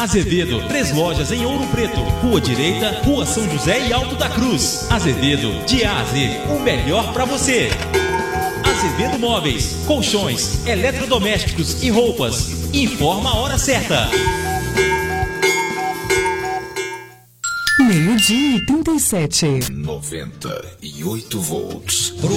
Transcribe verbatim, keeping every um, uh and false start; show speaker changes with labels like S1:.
S1: Azevedo, três lojas em Ouro Preto, Rua Direita, Rua São José e Alto da Cruz. Azevedo, de A a Z, o melhor para você. Azevedo Móveis, colchões, eletrodomésticos e roupas. Informa a hora certa.
S2: Meio-dia e trinta e sete.
S3: noventa e oito volts.